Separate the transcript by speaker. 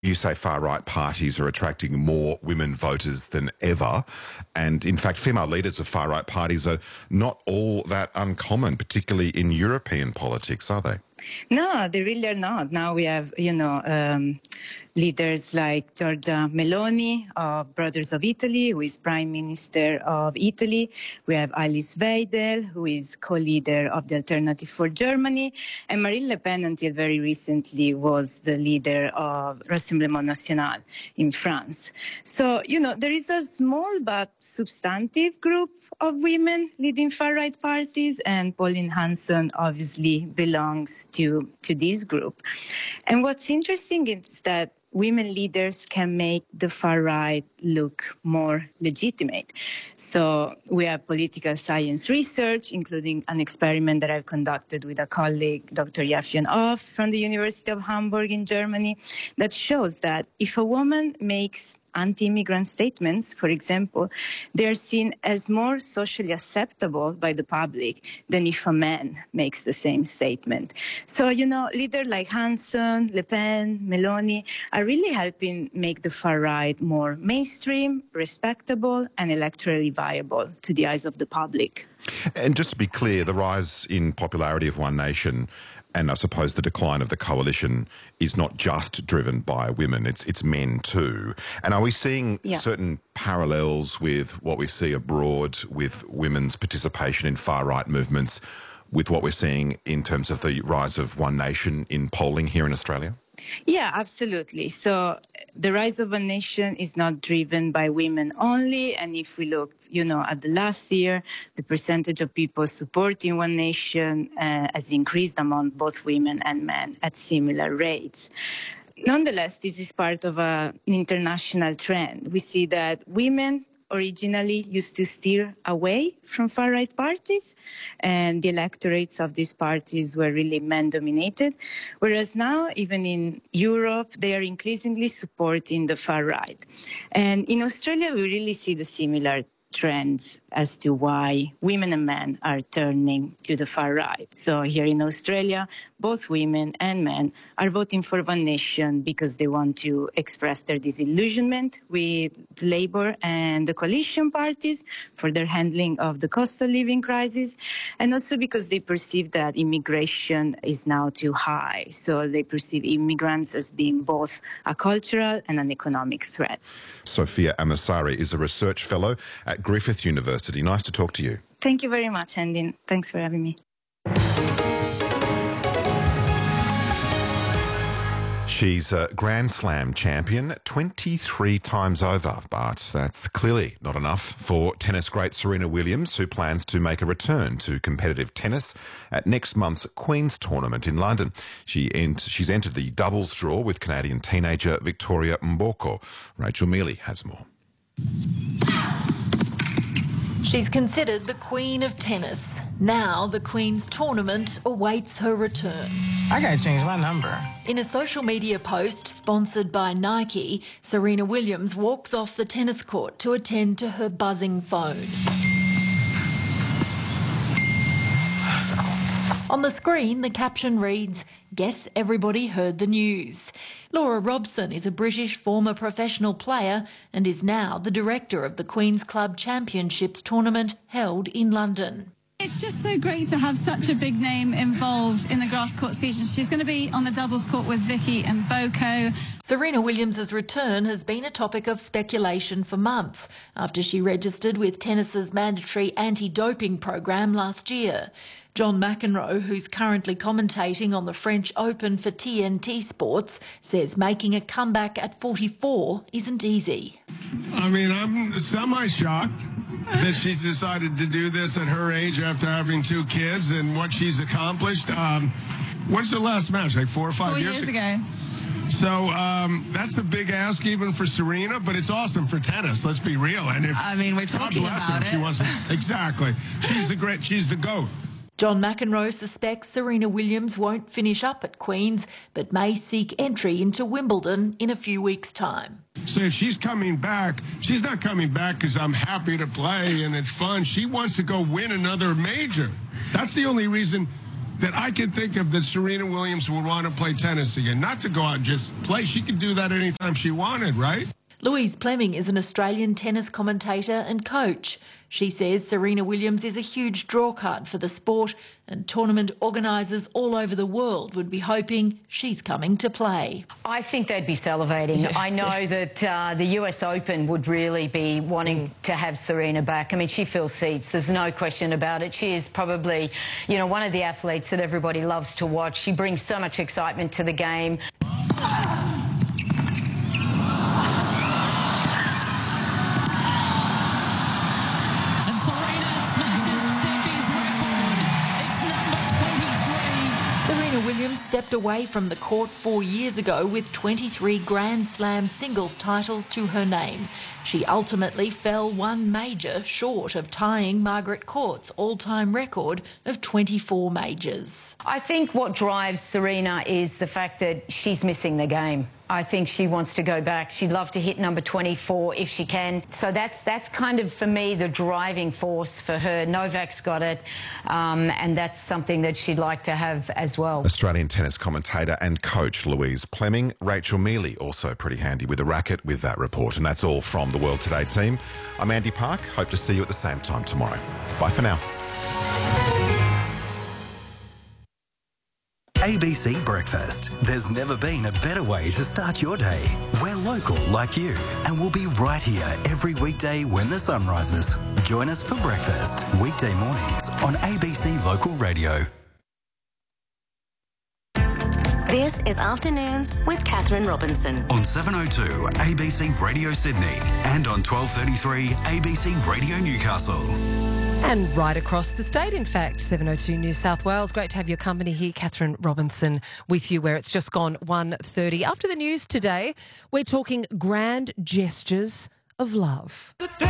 Speaker 1: You say far-right parties are attracting more women voters than ever. And in fact, female leaders of far-right parties are not all that uncommon, particularly in European politics, are they?
Speaker 2: No, they really are not. Now we have, leaders like Giorgia Meloni of Brothers of Italy, who is Prime Minister of Italy. We have Alice Weidel, who is co-leader of the Alternative for Germany. And Marine Le Pen, until very recently, was the leader of Rassemblement National in France. So, there is a small but substantive group of women leading far-right parties, and Pauline Hanson obviously belongs to this group. And what's interesting is that women leaders can make the far right look more legitimate. So we have political science research, including an experiment that I've conducted with a colleague, Dr. Yafien Off from the University of Hamburg in Germany, that shows that if a woman makes anti-immigrant statements, for example, they're seen as more socially acceptable by the public than if a man makes the same statement. So, leaders like Hanson, Le Pen, Meloni are really helping make the far right more mainstream, respectable, and electorally viable to the eyes of the public.
Speaker 1: And just to be clear, the rise in popularity of One Nation and I suppose the decline of the coalition is not just driven by women, it's men too. And are we seeing certain parallels with what we see abroad with women's participation in far-right movements with what we're seeing in terms of the rise of One Nation in polling here in Australia?
Speaker 2: Yeah, absolutely. So the rise of One Nation is not driven by women only. And if we look, at the last year, the percentage of people supporting One Nation has increased among both women and men at similar rates. Nonetheless, this is part of an international trend. We see that women originally used to steer away from far-right parties, and the electorates of these parties were really men-dominated, whereas now, even in Europe, they are increasingly supporting the far-right. And in Australia, we really see the similar trends as to why women and men are turning to the far right. So here in Australia, both women and men are voting for One Nation because they want to express their disillusionment with Labour and the coalition parties for their handling of the cost of living crisis, and also because they perceive that immigration is now too high. So they perceive immigrants as being both a cultural and an economic threat.
Speaker 1: Sophia Amasari is a research fellow at Griffith University. Nice to talk to you.
Speaker 2: Thank you very much, Andy. Thanks for having me.
Speaker 1: She's a Grand Slam champion 23 times over, but that's clearly not enough for tennis great Serena Williams, who plans to make a return to competitive tennis at next month's Queen's Tournament in London. She's entered the doubles draw with Canadian teenager Victoria Mboko. Rachel Mealy has more.
Speaker 3: She's considered the Queen of Tennis. Now the Queen's Tournament awaits her return.
Speaker 4: I gotta change my number.
Speaker 3: In a social media post sponsored by Nike, Serena Williams walks off the tennis court to attend to her buzzing phone. On the screen, the caption reads, "Guess everybody heard the news." Laura Robson is a British former professional player and is now the director of the Queen's Club Championships tournament held in London.
Speaker 5: It's just so great to have such a big name involved in the grass court season. She's going to be on the doubles court with Vicky and Mboko.
Speaker 3: Serena Williams' return has been a topic of speculation for months after she registered with tennis's mandatory anti-doping program last year. John McEnroe, who's currently commentating on the French Open for TNT Sports, says making a comeback at 44 isn't easy.
Speaker 6: I mean, I'm semi-shocked that she's decided to do this at her age after having 2 kids and what she's accomplished. When's her last match? Like 4 or 5 years?
Speaker 5: 4 years ago.
Speaker 6: So that's a big ask even for Serena, but it's awesome for tennis. Let's be real. And if
Speaker 5: we're talking about it.
Speaker 6: She wants to, exactly. She's the GOAT.
Speaker 3: John McEnroe suspects Serena Williams won't finish up at Queen's, but may seek entry into Wimbledon in a few weeks' time.
Speaker 6: So if she's coming back, she's not coming back because I'm happy to play and it's fun. She wants to go win another major. That's the only reason that I can think of that Serena Williams would want to play tennis again. Not to go out and just play. She could do that anytime she wanted, right?
Speaker 3: Louise Fleming is an Australian tennis commentator and coach. She says Serena Williams is a huge drawcard for the sport, and tournament organisers all over the world would be hoping she's coming to play.
Speaker 7: I think they'd be salivating. Yeah. I know that the US Open would really be wanting to have Serena back. I mean, she fills seats. There's no question about it. She is probably, you know, one of the athletes that everybody loves to watch. She brings so much excitement to the game.
Speaker 3: Williams stepped away from the court 4 years ago with 23 Grand Slam singles titles to her name. She ultimately fell one major short of tying Margaret Court's all-time record of 24 majors.
Speaker 7: I think what drives Serena is the fact that she's missing the game. I think she wants to go back. She'd love to hit number 24 if she can. So that's kind of, for me, the driving force for her. Novak's got it, and that's something that she'd like to have as well.
Speaker 1: Australian tennis commentator and coach Louise Fleming. Rachel Mealy also pretty handy with a racket with that report. And that's all from the World Today team. I'm Andy Park. Hope to see you at the same time tomorrow. Bye for now.
Speaker 8: ABC Breakfast. There's never been a better way to start your day. We're local like you, and we'll be right here every weekday when the sun rises. Join us for breakfast, weekday mornings on ABC Local Radio.
Speaker 9: This is Afternoons with Catherine Robinson.
Speaker 8: On 702 ABC Radio Sydney and on 1233 ABC Radio Newcastle.
Speaker 10: And right across the state, in fact, 702 New South Wales. Great to have your company here. Catherine Robinson with you, where it's just gone 1:30. After the news today, we're talking grand gestures of love.